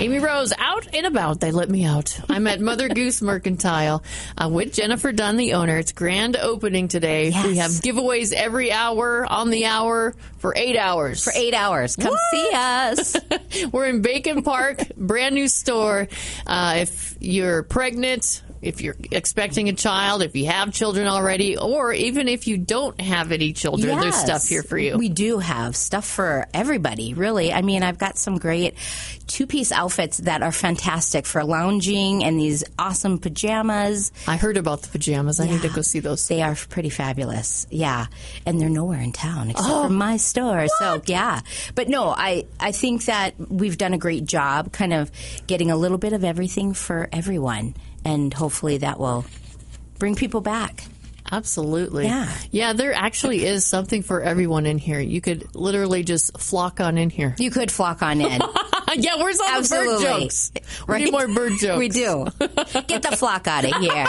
Amy Rose, out and about. They let me out. I'm at Mother Goose Mercantile with Jennifer Dunn, the owner. It's grand opening today. Yes. We have giveaways every hour, on the hour, for 8 hours. For 8 hours. Come see us. We're in Bacon Park, brand new store. If you're pregnant, if you're expecting a child, if you have children already, or even if you don't have any children, there's stuff here for you. We do have stuff for everybody, really. I mean, I've got some great two-piece outfits that are fantastic for lounging and these awesome pajamas. I heard about the pajamas. I need to go see those. They are pretty fabulous. Yeah. And they're nowhere in town except for my store. What? So, yeah. But no, I think that we've done a great job kind of getting a little bit of everything for everyone. And hopefully that will bring people back. Absolutely. Yeah. Yeah, there actually is something for everyone in here. You could literally just flock on in here. You could flock on in. Yeah, where's all the bird jokes? Right? We need more bird jokes. We do. Get the flock out of here.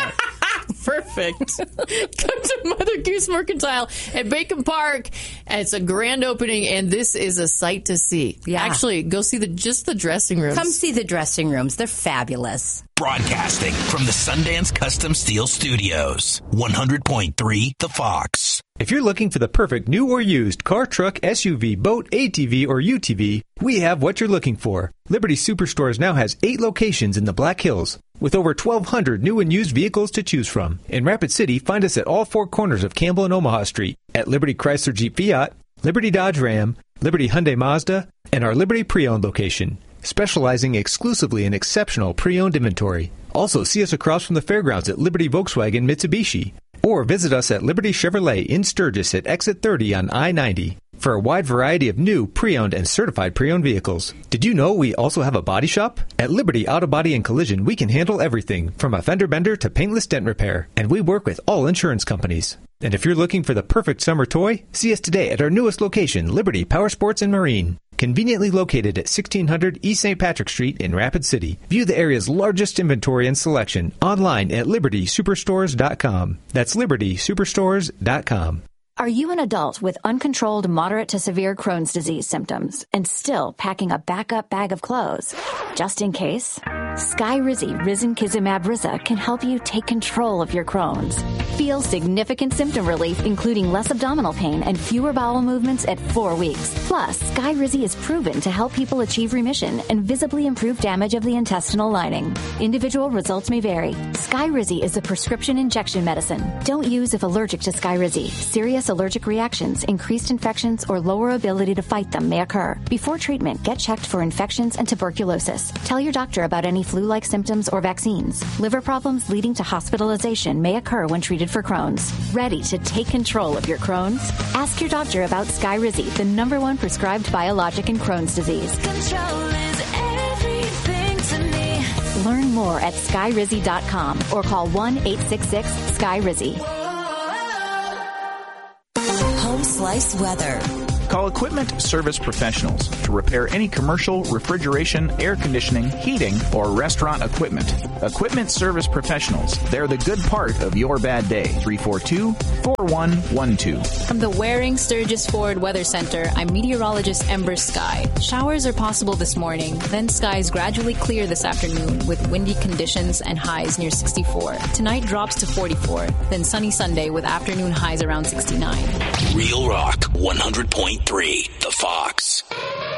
Perfect. Come to Mother Goose Mercantile at Bacon Park. It's a grand opening, and this is a sight to see. Yeah. Actually, go see just the dressing rooms. Come see the dressing rooms. They're fabulous. Broadcasting from the Sundance Custom Steel Studios. 100.3 The Fox. If you're looking for the perfect new or used car, truck, SUV, boat, ATV, or UTV, we have what you're looking for. Liberty Superstores now has 8 locations in the Black Hills, with over 1,200 new and used vehicles to choose from. In Rapid City, find us at all 4 corners of Campbell and Omaha Street, at Liberty Chrysler Jeep Fiat, Liberty Dodge Ram, Liberty Hyundai Mazda, and our Liberty Pre-Owned location, specializing exclusively in exceptional pre-owned inventory. Also, see us across from the fairgrounds at Liberty Volkswagen Mitsubishi, or visit us at Liberty Chevrolet in Sturgis at Exit 30 on I-90 for a wide variety of new, pre-owned, and certified pre-owned vehicles. Did you know we also have a body shop? At Liberty Auto Body and Collision, we can handle everything from a fender bender to paintless dent repair, and we work with all insurance companies. And if you're looking for the perfect summer toy, see us today at our newest location, Liberty Power Sports and Marine. Conveniently located at 1600 East St. Patrick Street in Rapid City. View the area's largest inventory and selection online at libertysuperstores.com. That's libertysuperstores.com. Are you an adult with uncontrolled moderate to severe Crohn's disease symptoms and still packing a backup bag of clothes? Just in case, Skyrizi Risankizumab Riza can help you take control of your Crohn's. Feel significant symptom relief, including less abdominal pain and fewer bowel movements at 4 weeks. Plus, Skyrizi is proven to help people achieve remission and visibly improve damage of the intestinal lining. Individual results may vary. Skyrizi is a prescription injection medicine. Don't use if allergic to Skyrizi. Serious allergic reactions, increased infections, or lower ability to fight them may occur. Before treatment, get checked for infections and tuberculosis. Tell your doctor about any flu-like symptoms or vaccines. Liver problems leading to hospitalization may occur when treated for Crohn's. Ready to take control of your Crohn's? Ask your doctor about Skyrizi, the #1 prescribed biologic in Crohn's disease. Control is everything to me. Learn more at skyrizi.com or call 1-866-SKYRIZI. Home Slice Weather. Call Equipment Service Professionals to repair any commercial, refrigeration, air conditioning, heating, or restaurant equipment. Equipment Service Professionals. They're the good part of your bad day. 342-4112. From the Waring Sturgis Ford Weather Center, I'm meteorologist Ember Sky. Showers are possible this morning, then skies gradually clear this afternoon with windy conditions and highs near 64. Tonight drops to 44, then sunny Sunday with afternoon highs around 69. Real Rock 100.3 The Fox.